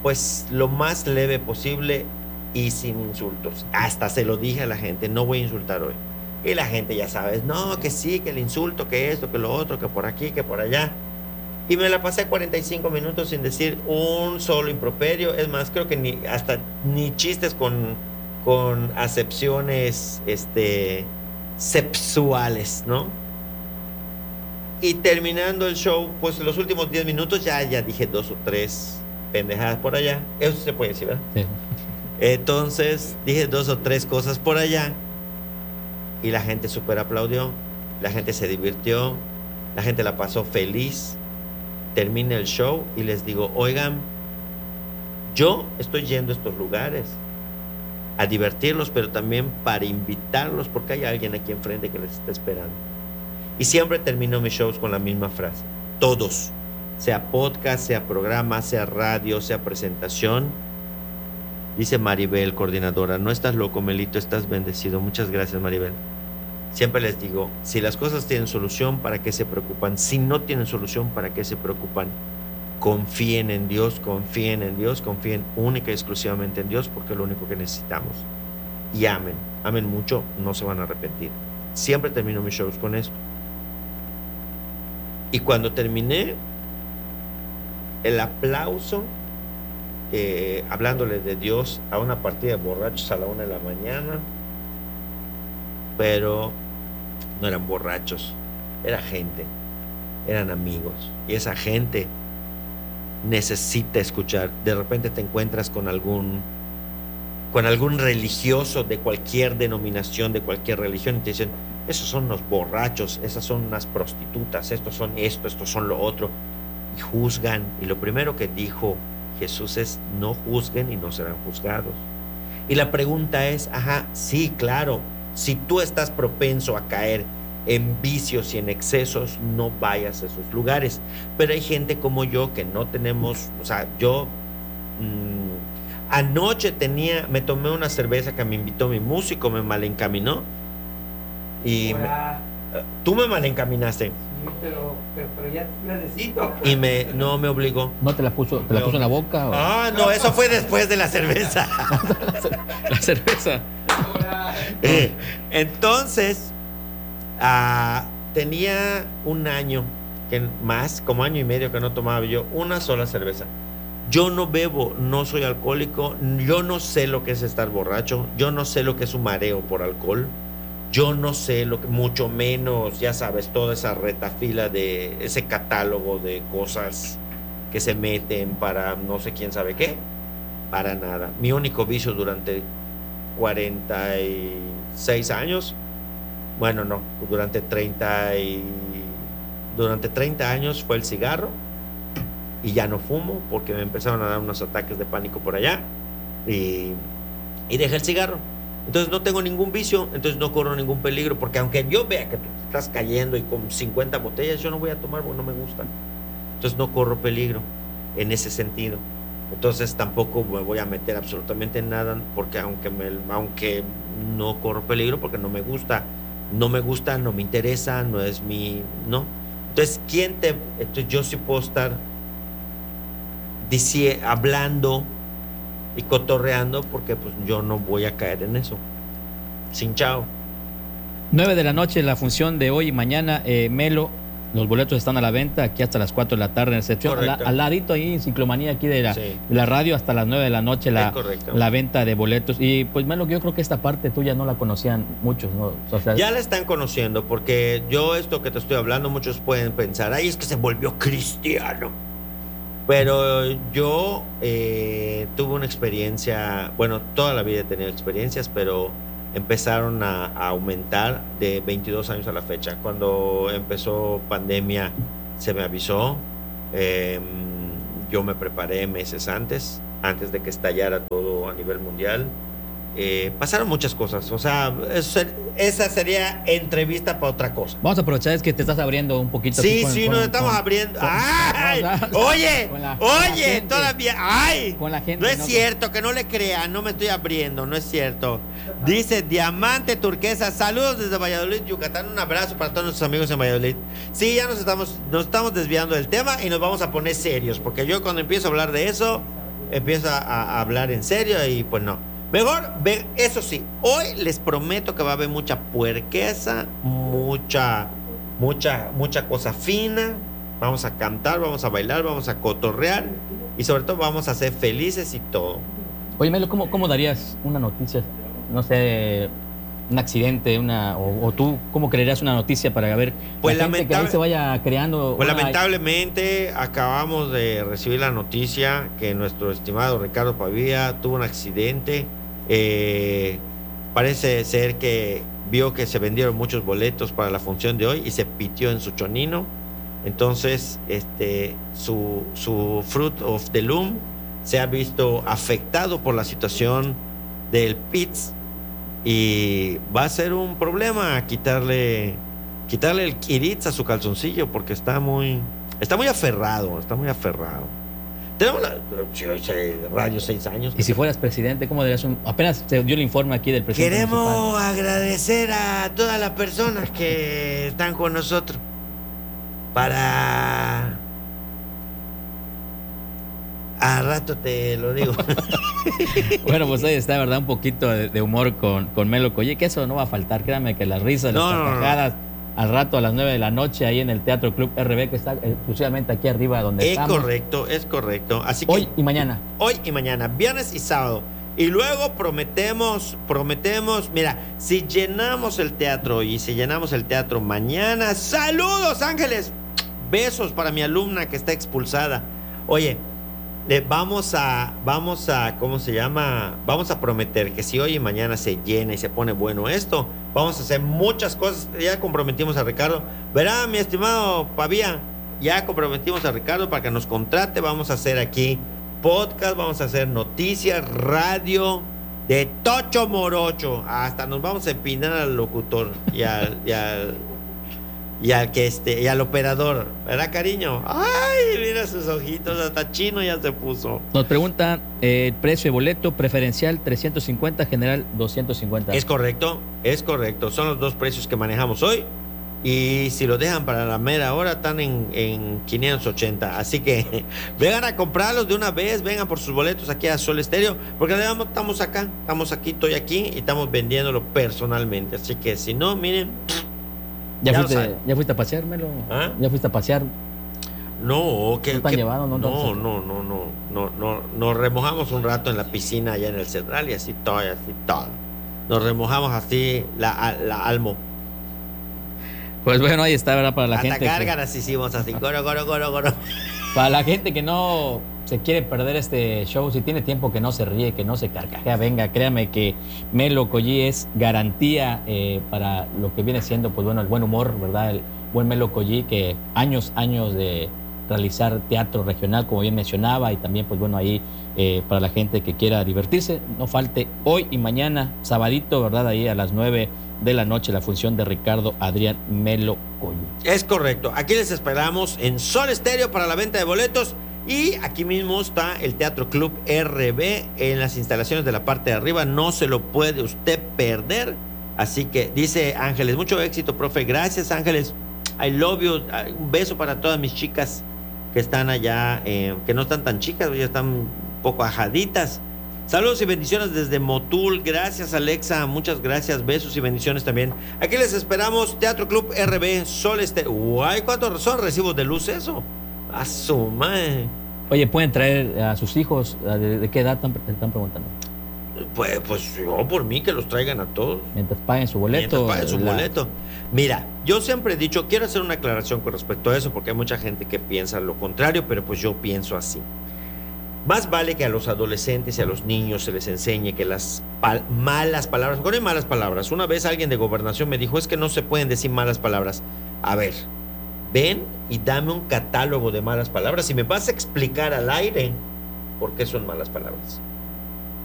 pues lo más leve posible y sin insultos. Hasta se lo dije a la gente, no voy a insultar hoy. Y la gente, ya sabes, no, que sí, que el insulto, que esto, que lo otro, que por aquí, que por allá. Y me la pasé 45 minutos sin decir un solo improperio. Es más, creo que ni chistes con acepciones sexuales, ¿no? Y terminando el show, pues los últimos 10 minutos ya dije 2 o 3 pendejadas por allá. Eso se puede decir, ¿verdad? Sí. Entonces dije 2 o 3 cosas por allá y la gente súper aplaudió, la gente se divirtió, la gente la pasó feliz. Termina el show y les digo, oigan, yo estoy yendo a estos lugares a divertirlos, pero también para invitarlos, porque hay alguien aquí enfrente que les está esperando. Y siempre termino mis shows con la misma frase, todos, sea podcast, sea programa, sea radio, sea presentación. Dice Maribel, coordinadora, no estás loco, Melito, estás bendecido. Muchas gracias, Maribel. Siempre les digo, si las cosas tienen solución, ¿para qué se preocupan? Si no tienen solución, ¿para qué se preocupan? Confíen en Dios, confíen en Dios, confíen única y exclusivamente en Dios, porque es lo único que necesitamos. Y amen mucho, no se van a arrepentir. Siempre termino mis shows con esto. Y cuando terminé, el aplauso, hablándole de Dios a una partida de borrachos a la 1 de la mañana, pero no eran borrachos, era gente, eran amigos, y esa gente necesita escuchar. De repente te encuentras con algún religioso de cualquier denominación, de cualquier religión, y te dicen, esos son unos borrachos, esas son unas prostitutas, estos son esto, estos son lo otro, y juzgan. Y lo primero que dijo Jesús es, no juzguen y no serán juzgados. Y la pregunta es, sí, claro, si tú estás propenso a caer en vicios y en excesos, no vayas a esos lugares. Pero hay gente como yo que no tenemos, o sea, yo anoche me tomé una cerveza que me invitó mi músico, me malencaminó y tú me malencaminaste. Sí, pero ya necesito. Y no me obligó. ¿No te la puso en la boca? ¿O? No, eso fue después de la cerveza. La cerveza. Entonces, tenía un año, como año y medio que no tomaba yo una sola cerveza. Yo no bebo, no soy alcohólico, yo no sé lo que es estar borracho, yo no sé lo que es un mareo por alcohol, yo no sé mucho menos, ya sabes, toda esa retafila de ese catálogo de cosas que se meten para no sé quién sabe qué, para nada. Mi único vicio durante 46 años, bueno, no, durante 30 años fue el cigarro, y ya no fumo porque me empezaron a dar unos ataques de pánico por allá y dejé el cigarro. Entonces no tengo ningún vicio, entonces no corro ningún peligro, porque aunque yo vea que tú estás cayendo y con 50 botellas, yo no voy a tomar porque no me gusta. Entonces no corro peligro en ese sentido. Entonces tampoco me voy a meter absolutamente en nada, porque aunque no corro peligro, porque no me gusta, no me interesa, no es no. Entonces, entonces yo sí puedo estar hablando y cotorreando, porque pues yo no voy a caer en eso. Sin chao. 9 de la noche la función de hoy y mañana, Melo. Los boletos están a la venta aquí hasta las 4 de la tarde en recepción. Al ladito ahí en Ciclomanía, aquí de la radio, hasta las 9 de la noche la venta de boletos. Y pues Melo, yo creo que esta parte tuya no la conocían muchos, ¿no? O sea, ya la están conociendo, porque yo esto que te estoy hablando, muchos pueden pensar, ay, es que se volvió cristiano. Pero yo tuve una experiencia, bueno, toda la vida he tenido experiencias, pero empezaron a aumentar de 22 años a la fecha. Cuando empezó pandemia se me avisó, yo me preparé meses antes de que estallara todo a nivel mundial. Pasaron muchas cosas, o sea, esa sería entrevista para otra cosa. Vamos a aprovechar, es que te estás abriendo un poquito. Sí, nos estamos abriendo. ¡Ay! Oye, todavía. ¡Ay! Con la gente, no es cierto, que no le crean, no me estoy abriendo, no es cierto. Dice Diamante Turquesa, saludos desde Valladolid, Yucatán. Un abrazo para todos nuestros amigos en Valladolid. Sí, ya nos estamos desviando del tema y nos vamos a poner serios, porque yo cuando empiezo a hablar de eso, empieza a hablar en serio y pues no. Mejor, eso sí, hoy les prometo que va a haber mucha puerqueza, mucha cosa fina. Vamos a cantar, vamos a bailar, vamos a cotorrear y sobre todo vamos a ser felices y todo. Oye, Melo, ¿cómo darías una noticia? No sé, un accidente, o tú, ¿cómo creerías una noticia para ver pues la gente que ahí se vaya creando? Pues lamentablemente acabamos de recibir la noticia que nuestro estimado Ricardo Pavía tuvo un accidente. Parece ser que vio que se vendieron muchos boletos para la función de hoy y se pitió en su chonino. Entonces, su Fruit of the Loom se ha visto afectado por la situación del pits y va a ser un problema quitarle el Kiritz a su calzoncillo porque está muy aferrado. Tenemos radio 6 años. Y si fueras presidente, ¿cómo darías apenas se dio el informe aquí del presidente Queremos municipal? agradecer a todas las personas que están con nosotros para... A rato te lo digo. Bueno, pues ahí está, ¿verdad? Un poquito de humor con Melo Collí, que eso no va a faltar. Créanme que las risas, las carcajadas, al rato a las 9 de la noche ahí en el Teatro Club RB, que está exclusivamente aquí arriba donde estamos. Es correcto. Así que hoy y mañana, viernes y sábado. Y luego prometemos, mira, si llenamos el teatro mañana, saludos Ángeles, besos para mi alumna que está expulsada. Oye, vamos a, ¿cómo se llama? Vamos a prometer que si hoy y mañana se llena y se pone bueno esto, vamos a hacer muchas cosas. Ya comprometimos a Ricardo, verá, mi estimado Pavía, ya comprometimos a Ricardo para que nos contrate. Vamos a hacer aquí podcast, vamos a hacer noticias, radio, de tocho morocho. Hasta nos vamos a empinar al locutor y al operador, ¿verdad, cariño? Ay, mira sus ojitos, hasta chino ya se puso. Nos pregunta el precio de boleto preferencial 350, general 250. Es correcto. Son los dos precios que manejamos hoy. Y si lo dejan para la mera hora, están en 580. Así que vengan a comprarlos de una vez, vengan por sus boletos aquí a Sol Estéreo, porque además estamos aquí, estoy aquí y estamos vendiéndolo personalmente. Así que si no, miren. ¿Ya fuiste a pasear, Melo? ¿Ah? ¿Ya fuiste a pasear? No, que ¿Están llevando? No. Nos remojamos un rato en la piscina allá en el Central y así todo. Nos remojamos así la almo. Pues bueno, ahí está, ¿verdad? Para la hasta gente. Gárgaras hicimos así, coro. Para la gente que no se quiere perder este show, si tiene tiempo que no se ríe, que no se carcajea, venga, créame que Melo Collí es garantía para lo que viene siendo, pues bueno, el buen humor, ¿verdad? El buen Melo Collí, que años de realizar teatro regional, como bien mencionaba, y también, pues bueno, ahí para la gente que quiera divertirse, no falte hoy y mañana, sabadito, ¿verdad? Ahí a las 9 de la noche, la función de Ricardo Adrián Melo Collí. Es correcto. Aquí les esperamos en Sol Estéreo para la venta de boletos. Y aquí mismo está el Teatro Club RB en las instalaciones de la parte de arriba. No se lo puede usted perder. Así que dice Ángeles, mucho éxito, profe. Gracias, Ángeles. I love you. Un beso para todas mis chicas que están allá, que no están tan chicas, ya están un poco ajaditas. Saludos y bendiciones desde Motul. Gracias, Alexa. Muchas gracias. Besos y bendiciones también. Aquí les esperamos. Teatro Club RB, Sol Estéreo. Guay, ¿cuántos son recibos de luz eso? A su madre. Oye, ¿pueden traer a sus hijos? ¿De qué edad están preguntando? Pues yo por mí que los traigan a todos. Mientras paguen su boleto. Mira, yo siempre he dicho, quiero hacer una aclaración con respecto a eso, porque hay mucha gente que piensa lo contrario, pero pues yo pienso así. Más vale que a los adolescentes y a los niños se les enseñe que las malas palabras, porque no hay malas palabras. Una vez alguien de Gobernación me dijo, es que no se pueden decir malas palabras. A ver, ven y dame un catálogo de malas palabras y me vas a explicar al aire por qué son malas palabras.